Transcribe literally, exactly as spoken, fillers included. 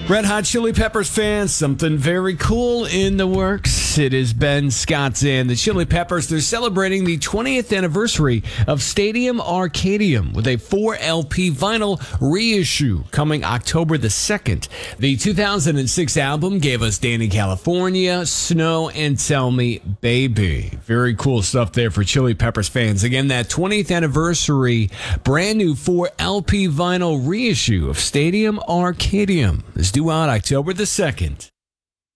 Red Hot Chili Peppers fans, something very cool in the works. It is Ben Scott and the Chili Peppers. They're celebrating the twentieth anniversary of Stadium Arcadium with a four L P vinyl reissue coming October the second. The two thousand six album gave us Danny California, Snow, and Tell Me Baby. Very cool stuff there for Chili Peppers fans. Again, that twentieth anniversary brand new four L P vinyl reissue of Stadium Arcadium is due out October the second.